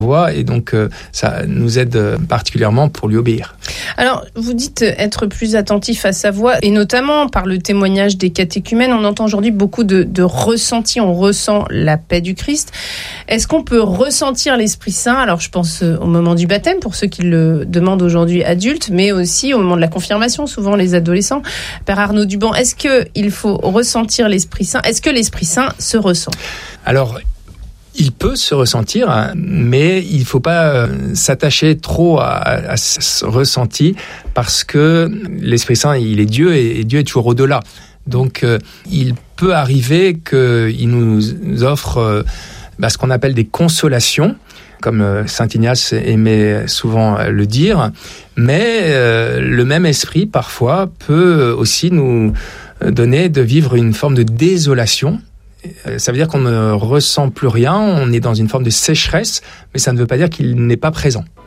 voix et donc ça nous aide particulièrement pour lui obéir. Alors, vous dites être plus attentif à sa voix et notamment par le témoignage des catéchumènes, on entend aujourd'hui beaucoup de ressenti, on ressent la paix du Christ. Est-ce qu'on peut ressentir l'Esprit Saint? Alors, je pense au moment du baptême pour ceux qui le demandent aujourd'hui adultes, mais aussi au moment de la confirmation, souvent les adolescents. Père Arnaud Duban, est-ce qu'il faut ressentir l'Esprit Saint? Est-ce que l'Esprit Saint se ressent? Alors, il peut se ressentir, mais il ne faut pas s'attacher trop à ce ressenti parce que l'Esprit Saint, il est Dieu et Dieu est toujours au-delà. Donc, il peut arriver qu'il nous offre ce qu'on appelle des consolations, comme Saint Ignace aimait souvent le dire, mais le même esprit, parfois, peut aussi nous donner de vivre une forme de désolation. Ça veut dire qu'on ne ressent plus rien, on est dans une forme de sécheresse, mais ça ne veut pas dire qu'il n'est pas présent.